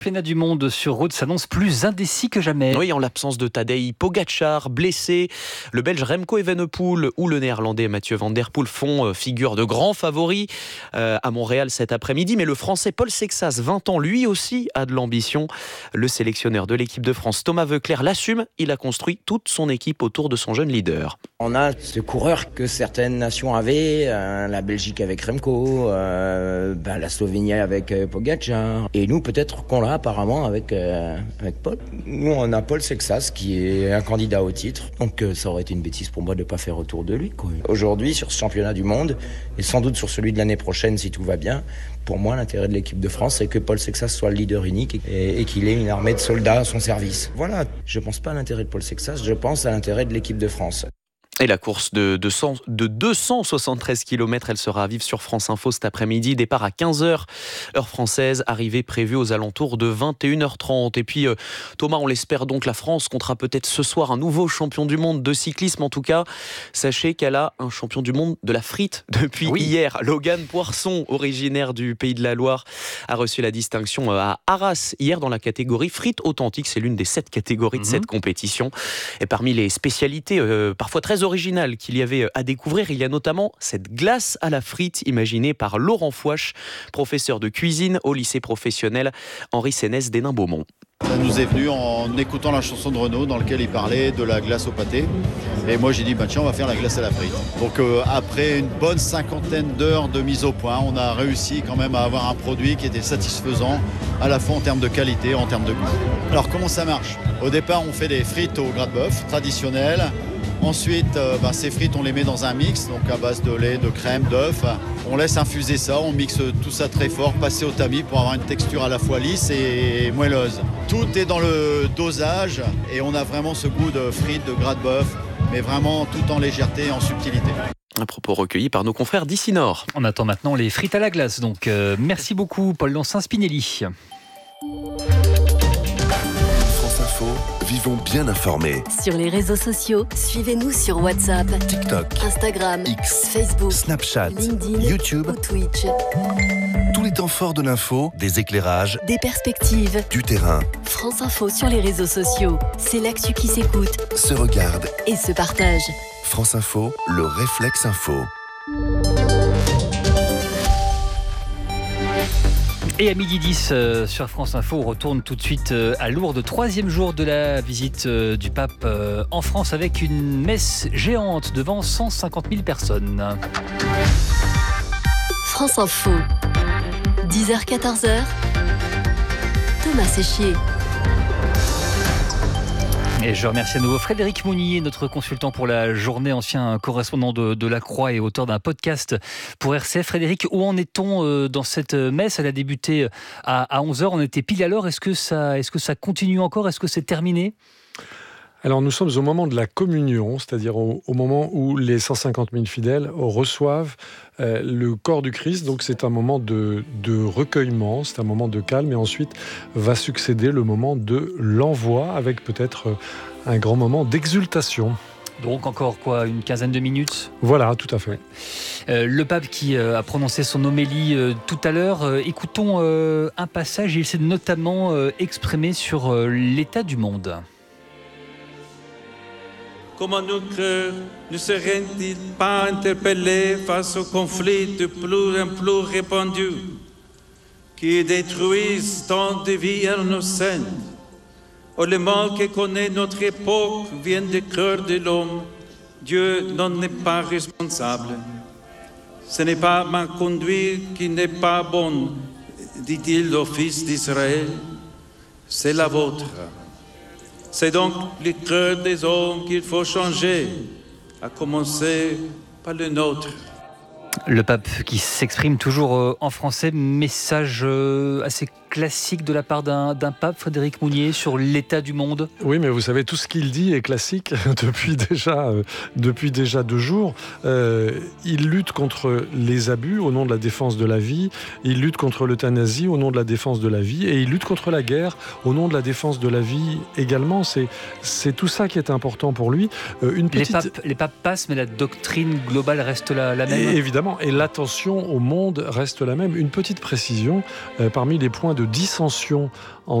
Championnat du monde sur route s'annonce plus indécis que jamais. Oui, en l'absence de Tadej Pogačar, blessé, le Belge Remco Evenepoel ou le Néerlandais Mathieu van der Poel font figure de grands favoris à Montréal cet après-midi. Mais le Français Paul Sexas, 20 ans, lui aussi a de l'ambition. Le sélectionneur de l'équipe de France, Thomas Voeckler, l'assume. Il a construit toute son équipe autour de son jeune leader. On a ce coureur que certaines nations avaient, la Belgique avec Remco, la Slovénie avec Pogačar, et nous peut-être qu'on l'a apparemment avec Paul. Nous on a Paul Sexas qui est un candidat au titre, donc ça aurait été une bêtise pour moi de ne pas faire autour de lui, quoi. Aujourd'hui sur ce championnat du monde, et sans doute sur celui de l'année prochaine si tout va bien, pour moi l'intérêt de l'équipe de France c'est que Paul Sexas soit le leader unique et qu'il ait une armée de soldats à son service. Voilà, je ne pense pas à l'intérêt de Paul Sexas, je pense à l'intérêt de l'équipe de France. Et la course de 273 km, elle sera à vivre sur France Info cet après-midi. Départ à 15h, heure française, arrivée prévue aux alentours de 21h30. Et puis Thomas, on l'espère donc, la France comptera peut-être ce soir un nouveau champion du monde de cyclisme. En tout cas, sachez qu'elle a un champion du monde de la frite depuis hier. Logan Poisson, originaire du Pays de la Loire, a reçu la distinction à Arras hier dans la catégorie frite authentique. C'est l'une des 7 catégories de cette compétition. Et parmi les spécialités, parfois très original qu'il y avait à découvrir, il y a notamment cette glace à la frite imaginée par Laurent Fouache, professeur de cuisine au lycée professionnel Henri Sénès d'Hénin-Beaumont. Ça nous est venu en écoutant la chanson de Renaud dans laquelle il parlait de la glace au pâté. Et moi j'ai dit tiens, on va faire la glace à la frite. Donc après une bonne 50aine d'heures de mise au point, on a réussi quand même à avoir un produit qui était satisfaisant à la fois en termes de qualité, en termes de goût. Alors comment ça marche ? Au départ on fait des frites au gras de bœuf traditionnelles. Ensuite, ces frites, on les met dans un mix, donc à base de lait, de crème, d'œufs. On laisse infuser ça, on mixe tout ça très fort, passer au tamis pour avoir une texture à la fois lisse et moelleuse. Tout est dans le dosage et on a vraiment ce goût de frites, de gras de bœuf, mais vraiment tout en légèreté et en subtilité. Un propos recueilli par nos confrères d'ici Nord. On attend maintenant les frites à la glace. Donc merci beaucoup Paul Lancin-Spinelli. Vivons bien informés. Sur les réseaux sociaux, suivez-nous sur WhatsApp, TikTok, Instagram, X, Facebook, Snapchat, LinkedIn, YouTube ou Twitch. Tous les temps forts de l'info, des éclairages, des perspectives, du terrain. France Info sur les réseaux sociaux. C'est l'actu qui s'écoute, se regarde et se partage. France Info, le réflexe info. Et à 12h10 sur France Info, on retourne tout de suite à Lourdes, 3e jour de la visite du pape en France avec une messe géante devant 150 000 personnes. France Info, 10h-14h, Thomas Séchier. Et je remercie à nouveau Frédéric Mounier, notre consultant pour la journée, ancien correspondant de La Croix et auteur d'un podcast pour RCF. Frédéric, où en est-on dans cette messe ? Elle a débuté à 11h, on était pile à l'heure. Est-ce que ça continue encore ? Est-ce que c'est terminé ? Alors nous sommes au moment de la communion, c'est-à-dire au moment où les 150 000 fidèles reçoivent le corps du Christ. Donc c'est un moment de recueillement, c'est un moment de calme, et ensuite va succéder le moment de l'envoi avec peut-être un grand moment d'exultation. Donc encore une quinzaine de minutes ? Voilà, tout à fait. Le pape qui a prononcé son homélie tout à l'heure, écoutons un passage, il s'est notamment exprimé sur l'état du monde. Comment nos cœurs ne seraient-ils pas interpellés face aux conflits de plus en plus répandus qui détruisent tant de vies innocentes? Oh, le mal que connaît notre époque vient du cœur de l'homme. Dieu n'en est pas responsable. Ce n'est pas ma conduite qui n'est pas bonne, dit-il au fils d'Israël, c'est la vôtre. C'est donc le cœur des hommes qu'il faut changer, à commencer par le nôtre. Le pape qui s'exprime toujours en français, message assez classique de la part d'un pape, Frédéric Mounier, sur l'état du monde. Oui, mais vous savez, tout ce qu'il dit est classique depuis déjà 2 jours. Il lutte contre les abus au nom de la défense de la vie, il lutte contre l'euthanasie au nom de la défense de la vie, et il lutte contre la guerre au nom de la défense de la vie également. C'est tout ça qui est important pour lui. Les papes passent, mais la doctrine globale reste la même. Et évidemment, et l'attention au monde reste la même. Une petite précision, parmi les points de de dissension